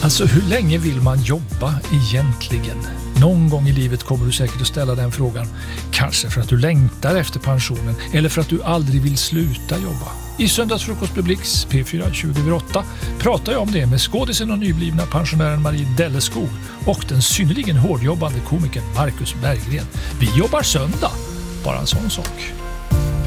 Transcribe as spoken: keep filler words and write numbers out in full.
Alltså, hur länge vill man jobba egentligen? Någon gång i livet kommer du säkert att ställa den frågan. Kanske för att du längtar efter pensionen eller för att du aldrig vill sluta jobba. I Söndagsfrukost med Blix, P fyra tjugo över åtta, pratar jag om det med skådisen och nyblivna pensionären Marie Delleskog och den synnerligen hårdjobbande komikern Marcus Berggren. Vi jobbar söndag, bara en sån sak.